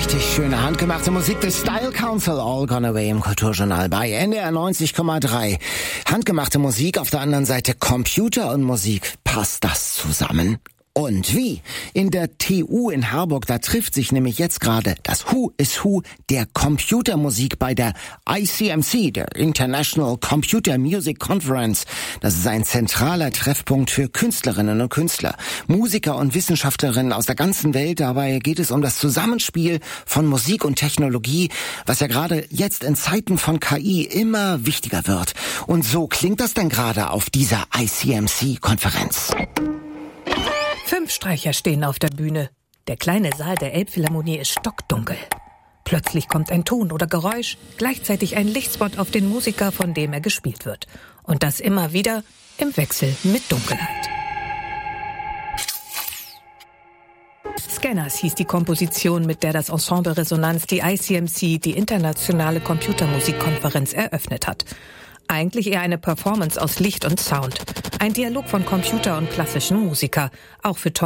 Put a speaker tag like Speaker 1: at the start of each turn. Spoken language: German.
Speaker 1: richtig schöne handgemachte Musik des Style Council, All Gone Away im Kulturjournal bei NDR 90,3. Handgemachte Musik, auf der anderen Seite Computer und Musik. Passt das zusammen? Und wie? In der TU in Harburg, da trifft sich nämlich jetzt gerade das Who is Who der Computermusik bei der ICMC, der International Computer Music Conference. Das ist ein zentraler Treffpunkt für Künstlerinnen und Künstler, Musiker und Wissenschaftlerinnen aus der ganzen Welt. Dabei geht es um das Zusammenspiel von Musik und Technologie, was ja gerade jetzt in Zeiten von KI immer wichtiger wird. Und so klingt das dann gerade auf dieser ICMC-Konferenz.
Speaker 2: 5 Streicher stehen auf der Bühne. Der kleine Saal der Elbphilharmonie ist stockdunkel. Plötzlich kommt ein Ton oder Geräusch, gleichzeitig ein Lichtspot auf den Musiker, von dem er gespielt wird. Und das immer wieder im Wechsel mit Dunkelheit. Scanners hieß die Komposition, mit der das Ensemble Resonanz die ICMC, die internationale Computermusikkonferenz, eröffnet hat. Eigentlich eher eine Performance aus Licht und Sound. Ein Dialog von Computer und klassischen Musiker. Auch für Tom